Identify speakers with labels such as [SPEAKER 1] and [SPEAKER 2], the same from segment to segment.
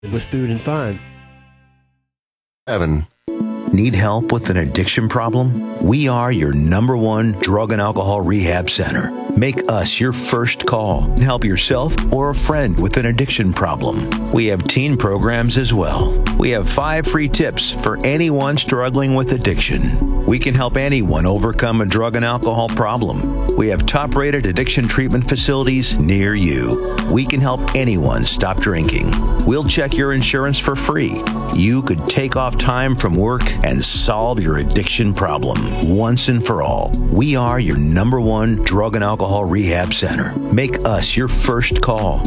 [SPEAKER 1] with food and fun.
[SPEAKER 2] Evan.
[SPEAKER 3] Need help with an addiction problem? We are your #1 drug and alcohol rehab center. Make us your first call and help yourself or a friend with an addiction problem. We have teen programs as well. We have 5 free tips for anyone struggling with addiction. We can help anyone overcome a drug and alcohol problem. We have top-rated addiction treatment facilities near you. We can help anyone stop drinking. We'll check your insurance for free. You could take off time from work and solve your addiction problem once and for all. We are your #1 drug and alcohol rehab center. Make us your first call.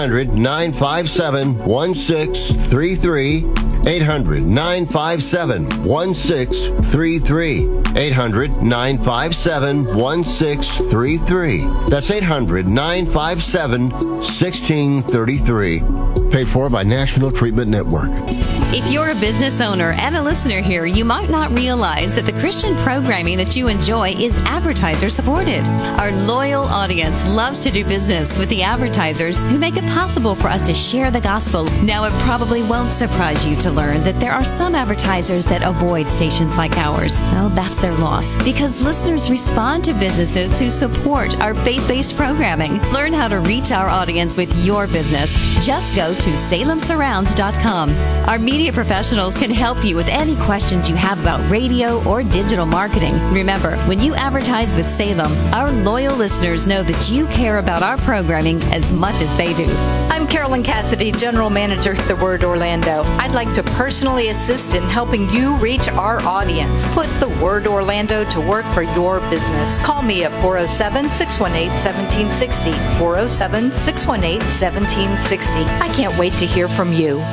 [SPEAKER 2] 800-957-1633. 800-957-1633. 800-957-1633. That's 800-957-1633. Paid for by National Treatment Network.
[SPEAKER 4] If you're a business owner and a listener here, you might not realize that the Christian programming that you enjoy is advertiser supported. Our loyal audience loves to do business with the advertisers who make it possible for us to share the gospel. Now, it probably won't surprise you to learn that there are some advertisers that avoid stations like ours. Well, that's their loss, because listeners respond to businesses who support our faith-based programming. Learn how to reach our audience with your business. Just go to salemsurround.com. Our media professionals can help you with any questions you have about radio or digital marketing. Remember, when you advertise with Salem, our loyal listeners know that you care about our programming as much as they do.
[SPEAKER 5] I'm Carolyn Cassidy, General Manager at The Word Orlando. I'd like to personally assist in helping you reach our audience. Put The Word Orlando to work for your business. Call me at 407-618-1760. 407-618-1760. I can't wait to hear from you.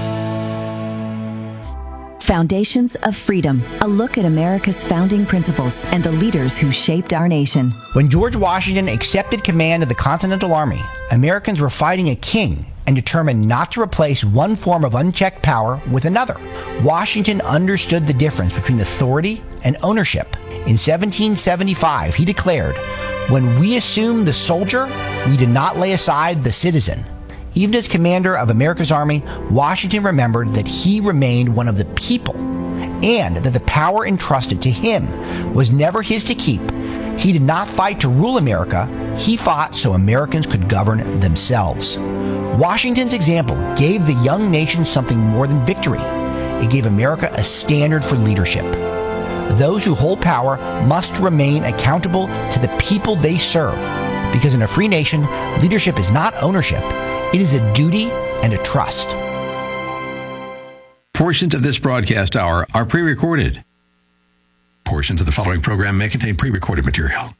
[SPEAKER 6] Foundations of Freedom, a look at America's founding principles and the leaders who shaped our nation.
[SPEAKER 7] When George Washington accepted command of the Continental Army, Americans were fighting a king and determined not to replace one form of unchecked power with another. Washington understood the difference between authority and ownership. In 1775, he declared, "When we assume the soldier, we did not lay aside the citizen." Even as commander of America's army, Washington remembered that he remained one of the people and that the power entrusted to him was never his to keep. He did not fight to rule America. He fought so Americans could govern themselves. Washington's example gave the young nation something more than victory. It gave America a standard for leadership. Those who hold power must remain accountable to the people they serve, because in a free nation, leadership is not ownership. It is a duty and a trust.
[SPEAKER 8] Portions of this broadcast hour are pre-recorded. Portions of the following program may contain pre-recorded material.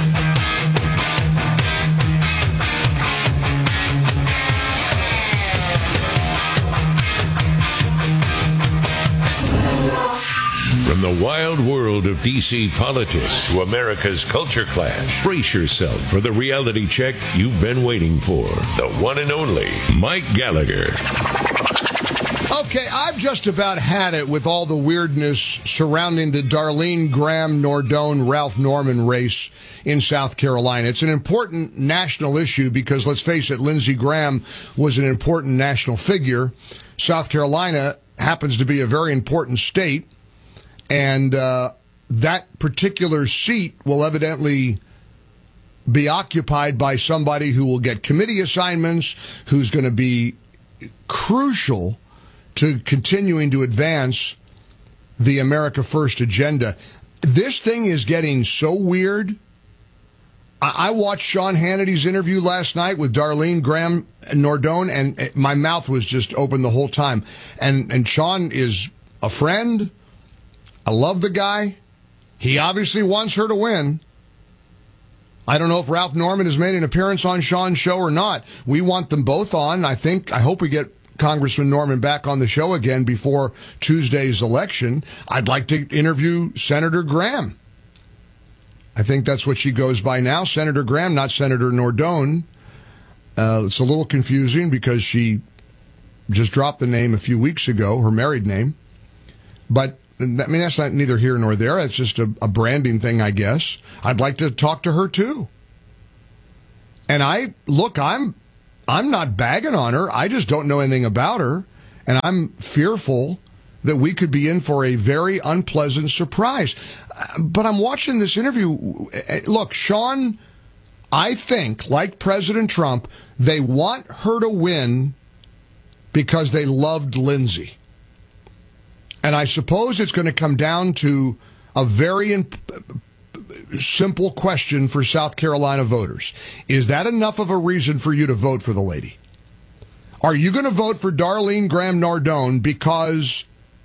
[SPEAKER 9] From the wild world of D.C. politics to America's culture clash, brace yourself for the reality check you've been waiting for. The one and only Mike Gallagher.
[SPEAKER 10] Okay, I've just about had it with all the weirdness surrounding the Darlene Graham Nordone Ralph Norman race in South Carolina. It's an important national issue because, let's face it, Lindsey Graham was an important national figure. South Carolina happens to be a very important state. And that particular seat will evidently be occupied by somebody who will get committee assignments, who's going to be crucial to continuing to advance the America First agenda. This thing is getting so weird. I watched Sean Hannity's interview last night with Darlene Graham Nordone, and my mouth was just open the whole time. And Sean is a friend. I love the guy. He obviously wants her to win. I don't know if Ralph Norman has made an appearance on Sean's show or not. We want them both on. I hope we get Congressman Norman back on the show again before Tuesday's election. I'd like to interview Senator Graham. I think that's what she goes by now, Senator Graham, not Senator Nordone. It's a little confusing because she just dropped the name a few weeks ago, her married name. But I mean, that's not neither here nor there. It's just a branding thing, I guess. I'd like to talk to her, too. And I'm not bagging on her. I just don't know anything about her. And I'm fearful that we could be in for a very unpleasant surprise. But I'm watching this interview. Look, Sean, I think, like President Trump, they want her to win because they loved Lindsey. And I suppose it's going to come down to a very simple question for South Carolina voters. Is that enough of a reason for you to vote for the lady? Are you going to vote for Darlene Graham Nardone because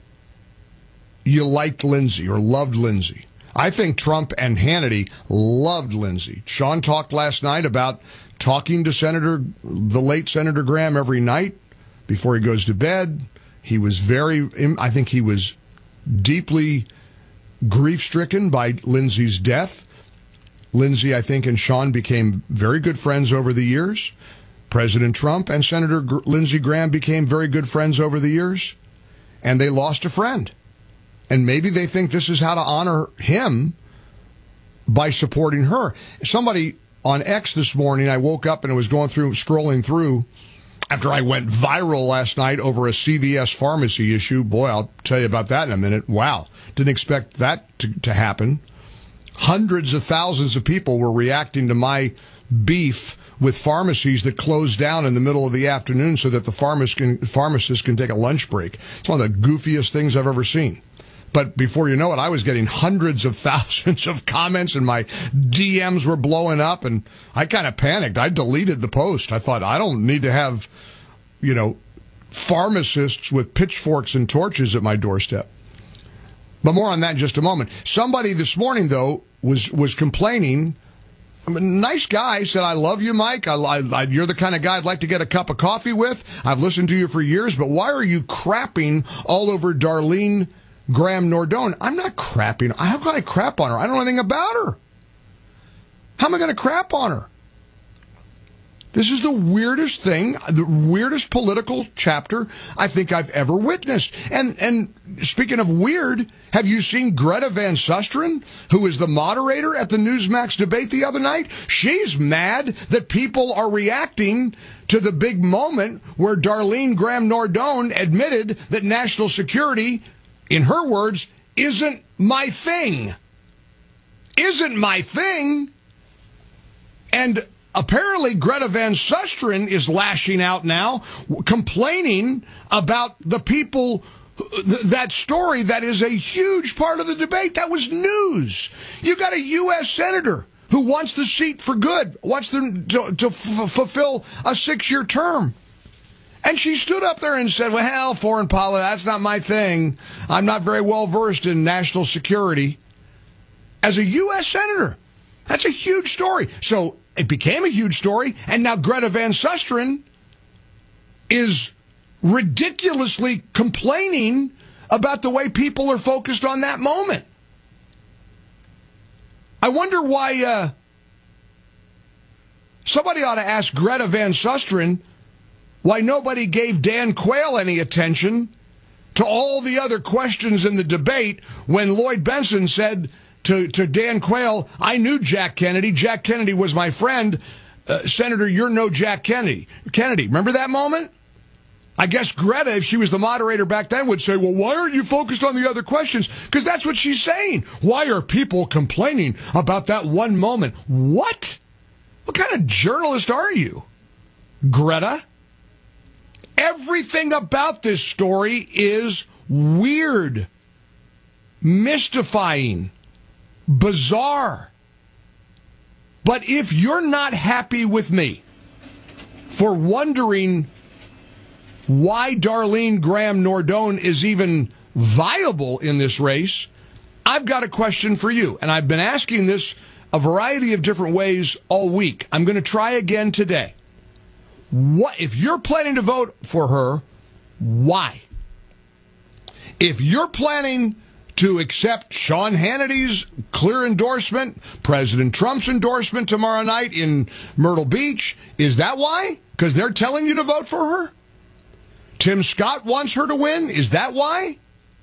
[SPEAKER 10] you liked Lindsey or loved Lindsey? I think Trump and Hannity loved Lindsey. Sean talked last night about talking to the late Senator Graham every night before he goes to bed. He was I think he was deeply grief-stricken by Lindsey's death. Lindsey, I think, and Sean became very good friends over the years. President Trump and Senator Lindsey Graham became very good friends over the years, and they lost a friend. And maybe they think this is how to honor him by supporting her. Somebody on X this morning, I woke up and I was scrolling through after I went viral last night over a CVS pharmacy issue. Boy, I'll tell you about that in a minute. Wow. Didn't expect that to happen. Hundreds of thousands of people were reacting to my beef with pharmacies that closed down in the middle of the afternoon so that the pharmacists can take a lunch break. It's one of the goofiest things I've ever seen. But before you know it, I was getting hundreds of thousands of comments and my DMs were blowing up and I kind of panicked. I deleted the post. I thought, I don't need to have, pharmacists with pitchforks and torches at my doorstep. But more on that in just a moment. Somebody this morning, though, was complaining. A nice guy, said, I love you, Mike. You're the kind of guy I'd like to get a cup of coffee with. I've listened to you for years, but why are you crapping all over Darlene Graham Nardone? I'm not crapping. How can I crap on her? I don't know anything about her. How am I going to crap on her? This is the weirdest thing, the weirdest political chapter I think I've ever witnessed. And speaking of weird, have you seen Greta Van Susteren, who is the moderator at the Newsmax debate the other night? She's mad that people are reacting to the big moment where Darlene Graham Nardone admitted that national security, in her words, isn't my thing. Isn't my thing. And apparently Greta Van Susteren is lashing out now, complaining about the people, that story that is a huge part of the debate. That was news. You got a U.S. senator who wants the seat for good, wants them to fulfill a 6-year term. And she stood up there and said, well, foreign policy, that's not my thing. I'm not very well versed in national security. As a U.S. senator, that's a huge story. So it became a huge story, and now Greta Van Susteren is ridiculously complaining about the way people are focused on that moment. I wonder why somebody ought to ask Greta Van Susteren why nobody gave Dan Quayle any attention to all the other questions in the debate when Lloyd Benson said to Dan Quayle, I knew Jack Kennedy. Jack Kennedy was my friend. Senator, you're no Jack Kennedy. Remember that moment? I guess Greta, if she was the moderator back then, would say, well, why aren't you focused on the other questions? Because that's what she's saying. Why are people complaining about that one moment? What? What kind of journalist are you, Greta? Everything about this story is weird, mystifying, bizarre. But if you're not happy with me for wondering why Darlene Graham Nardone is even viable in this race, I've got a question for you. And I've been asking this a variety of different ways all week. I'm going to try again today. What if you're planning to vote for her? Why? If you're planning to accept Sean Hannity's clear endorsement, President Trump's endorsement tomorrow night in Myrtle Beach, is that why? Because they're telling you to vote for her? Tim Scott wants her to win? Is that why?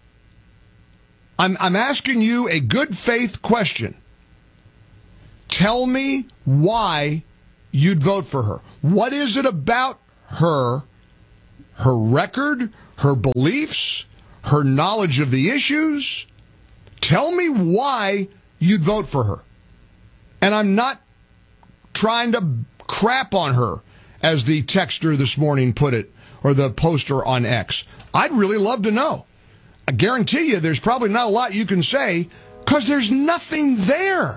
[SPEAKER 10] I'm asking you a good faith question. Tell me why you'd vote for her. What is it about her record, her beliefs, her knowledge of the issues. Tell me why you'd vote for her. And I'm not trying to crap on her, as the texter this morning put it, or the poster on X. I'd really love to know. I guarantee you there's probably not a lot you can say because there's nothing there.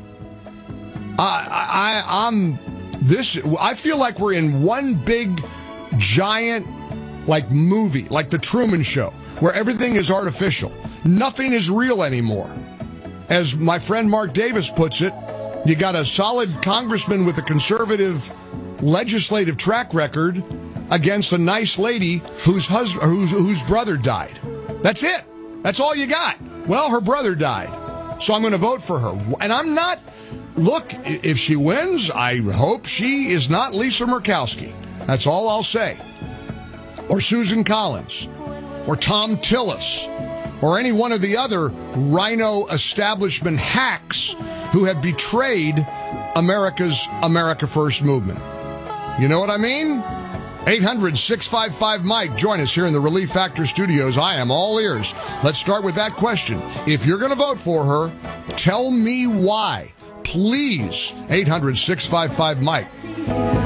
[SPEAKER 10] I feel like we're in one big, giant, like movie, like the Truman Show, where everything is artificial. Nothing is real anymore. As my friend Mark Davis puts it, you got a solid congressman with a conservative legislative track record against a nice lady whose brother died. That's it. That's all you got. Well, her brother died, so I'm going to vote for her. And I'm not... Look, if she wins, I hope she is not Lisa Murkowski. That's all I'll say. Or Susan Collins. Or Tom Tillis. Or any one of the other rhino establishment hacks who have betrayed America's America First movement. You know what I mean? 800-655-MIKE. Join us here in the Relief Factor studios. I am all ears. Let's start with that question. If you're going to vote for her, tell me why. Please, 800-655-MIKE.